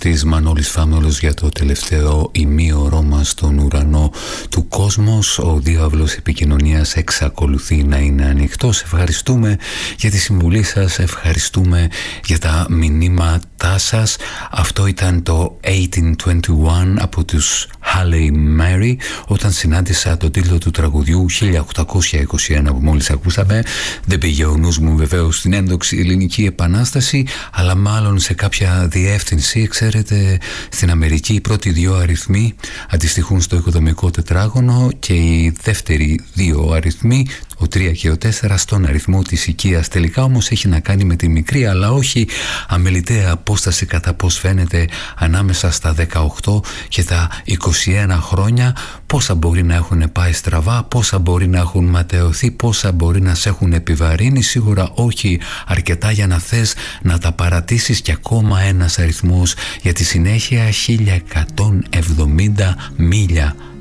Κωστής Μανώλης Φάμελος για το τελευταίο ημίωρό μας στον ουρανό του κόσμος. Ο διάβλος επικοινωνίας εξακολουθεί να είναι ανοιχτός. Ευχαριστούμε για τη συμβουλή σας, ευχαριστούμε για τα μηνύματά σας. Αυτό ήταν το 1821 από τους Halle Mary, όταν συνάντησα τον τίτλο του τραγουδιού 1821 που μόλις ακούσαμε. Δεν πήγε ο νους μου βεβαίως στην έντοξη ελληνική επανάσταση, αλλά μάλλον σε κάποια διεύθυνση. Ξέρετε, στην Αμερική οι πρώτοι δύο αριθμοί αντιστοιχούν στο οικοδομικό τετράγωνο και οι δεύτεροι δύο αριθμοί, ο 3 και ο 4, στον αριθμό της οικίας. Τελικά όμως έχει να κάνει με τη μικρή αλλά όχι αμεληταία απόσταση, κατά πώς φαίνεται, ανάμεσα στα 18 και τα 21 χρόνια. Πόσα μπορεί να έχουν πάει στραβά, πόσα μπορεί να έχουν ματαιωθεί, πόσα μπορεί να σε έχουν επιβαρύνει. Σίγουρα όχι αρκετά για να θες να τα παρατήσεις. Και ακόμα ένας αριθμός για τη συνέχεια, 1170 μίλια